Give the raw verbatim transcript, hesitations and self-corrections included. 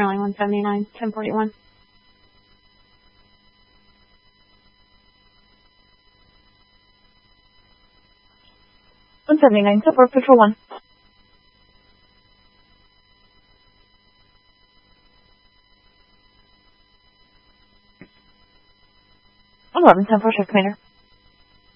Charlie one seventy-nine, ten forty-one. one seventy-nine, support Patrol one. eleven ten four, Shift Commander.